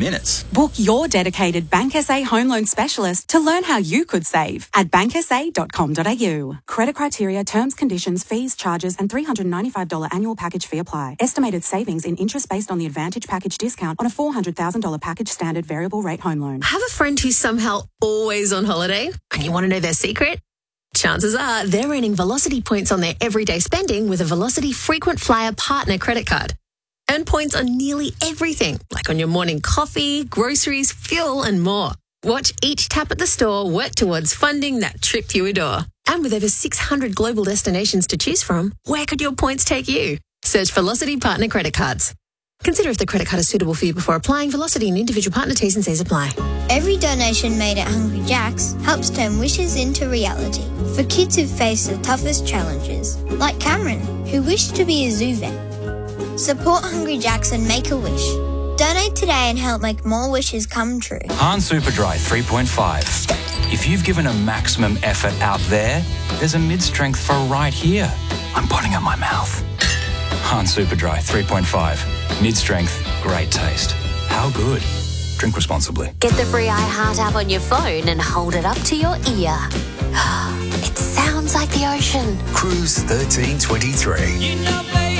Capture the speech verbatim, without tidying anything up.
minutes. Book your dedicated Bank S A home loan specialist to learn how you could save at bank s a dot com dot a u. Credit criteria, terms, conditions, fees, charges and three hundred ninety-five dollars annual package fee apply. Estimated savings in interest based on the Advantage package discount on a four hundred thousand dollars package standard variable rate home loan. Have a friend who's somehow always on holiday and you want to know their secret? Chances are they're earning Velocity points on their everyday spending with a Velocity Frequent Flyer Partner credit card. Earn points on nearly everything, like on your morning coffee, groceries, fuel and more. Watch each tap at the store work towards funding that trip you adore. And with over six hundred global destinations to choose from, where could your points take you? Search Velocity Partner Credit Cards. Consider if the credit card is suitable for you before applying. Velocity and individual partner T's and C's apply. Every donation made at Hungry Jack's helps turn wishes into reality for kids who face the toughest challenges, like Cameron, who wished to be a zoo vet. Support Hungry Jack's and make a wish. Donate today and help make more wishes come true. Han Superdry three point five. If you've given a maximum effort out there, there's a mid-strength for right here. I'm putting up my mouth. Han Superdry three point five. Mid-strength, great taste. How good? Drink responsibly. Get the free iHeart app on your phone and hold it up to your ear. It sounds like the ocean. Cruise thirteen twenty-three. You know, baby.